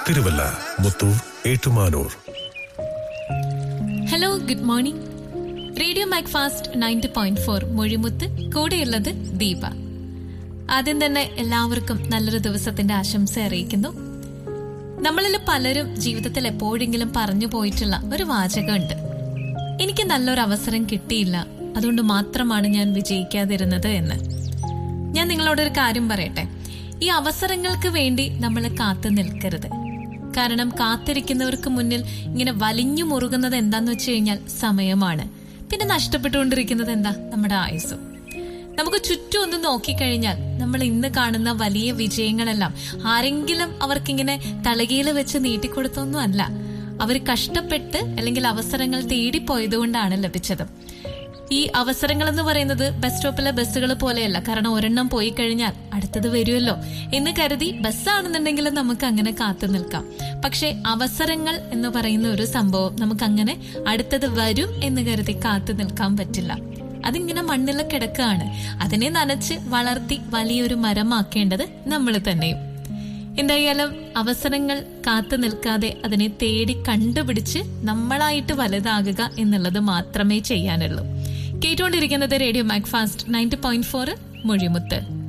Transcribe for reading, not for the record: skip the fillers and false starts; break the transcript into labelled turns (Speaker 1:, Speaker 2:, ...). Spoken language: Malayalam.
Speaker 1: Thiruvalla, Muthoor, Ettumanoor.
Speaker 2: Hello, good morning. Radio Macfast 90.4 മൊഴിമുത്ത്, കൂടെയുള്ളത് ദീപ. ആദ്യം തന്നെ എല്ലാവർക്കും നല്ലൊരു ദിവസത്തിന്റെ ആശംസ അറിയിക്കുന്നു. നമ്മളിൽ പലരും ജീവിതത്തിൽ എപ്പോഴെങ്കിലും പറഞ്ഞു പോയിട്ടുള്ള ഒരു വാചകമുണ്ട്: എനിക്ക് നല്ലൊരു അവസരം കിട്ടിയില്ല, അതുകൊണ്ട് മാത്രമാണ് ഞാൻ വിജയിക്കാതിരുന്നത് എന്ന്. ഞാൻ നിങ്ങളോടൊരു കാര്യം പറയട്ടെ, ഈ അവസരങ്ങൾക്ക് വേണ്ടി നമ്മൾ കാത്തു നിൽക്കരുത്. കാരണം കാത്തിരിക്കുന്നവർക്ക് മുന്നിൽ ഇങ്ങനെ വലിഞ്ഞു മുറുകുന്നത് എന്താന്ന് വെച്ച് കഴിഞ്ഞാൽ സമയമാണ്. പിന്നെ നഷ്ടപ്പെട്ടുകൊണ്ടിരിക്കുന്നത് എന്താ? നമ്മുടെ ആയുസ്സും. നമുക്ക് ചുറ്റും ഒന്ന് നോക്കിക്കഴിഞ്ഞാൽ നമ്മൾ ഇന്ന് കാണുന്ന വലിയ വിജയങ്ങളെല്ലാം ആരെങ്കിലും അവർക്കിങ്ങനെ തലകയിൽ വെച്ച് നീട്ടിക്കൊടുത്തൊന്നും അല്ല. അവർ കഷ്ടപ്പെട്ട് അല്ലെങ്കിൽ അവസരങ്ങൾ തേടിപ്പോയതുകൊണ്ടാണ് ലഭിച്ചത്. ഈ അവസരങ്ങൾ എന്ന് പറയുന്നത് ബസ് സ്റ്റോപ്പിലെ ബസ്സുകൾ പോലെയല്ല. കാരണം ഒരെണ്ണം പോയി കഴിഞ്ഞാൽ അടുത്തത് വരുമല്ലോ എന്ന് കരുതി ബസ്സാണെന്നുണ്ടെങ്കിൽ നമുക്ക് അങ്ങനെ കാത്തു നിൽക്കാം. പക്ഷെ അവസരങ്ങൾ എന്ന് പറയുന്ന ഒരു സംഭവം നമുക്ക് അങ്ങനെ അടുത്തത് വരും എന്ന് കരുതി കാത്തു നിൽക്കാൻ പറ്റില്ല. അതിങ്ങനെ മണ്ണിൽ കിടക്കുകയാണ്. അതിനെ നനച്ച് വളർത്തി വലിയൊരു മരമാക്കേണ്ടത് നമ്മൾ തന്നെയും. എന്തായാലും അവസരങ്ങൾ കാത്തു നിൽക്കാതെ അതിനെ തേടി കണ്ടുപിടിച്ച് നമ്മളായിട്ട് വലുതാകുക എന്നുള്ളത് മാത്രമേ ചെയ്യാനുള്ളൂ. കേട്ടുകൊണ്ടിരിക്കുന്നത് റേഡിയോ മാക്ഫാസ്റ്റ് 90.4 മൊഴിമുത്ത്.